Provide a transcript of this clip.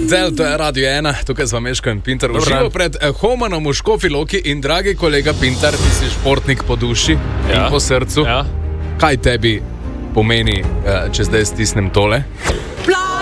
Del, to je Radio 1, tukaj z vami Meško in Pintar. Uživo pred Homanom v Škofji Loki in dragi kolega Pintar, ti si športnik po duši in po srcu. Kaj tebi pomeni, če zdaj stisnem tole?